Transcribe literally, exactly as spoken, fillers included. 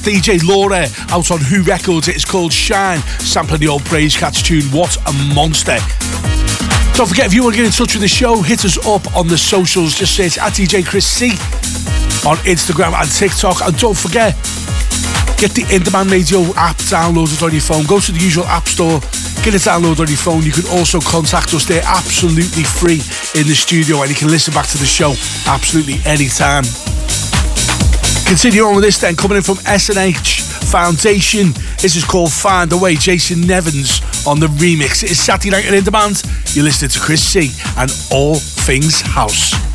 D J Laura out on Who Records. It is called Shine, sampling the old Praise Cats tune. What a monster. Don't forget, if you want to get in touch with the show, hit us up on the socials. Just search at D J Chris C on Instagram and TikTok. And don't forget, get the In Demand Radio app downloaded on your phone. Go to the usual app store, get it downloaded on your phone. You can also contact us there absolutely free in the studio, and you can listen back to the show absolutely anytime. Continue on with this then, coming in from S and H Foundation. This is called Find a Way. Jason Nevins on the remix. It is Saturday night at In Demand. You're listening to Chris C and All Things House.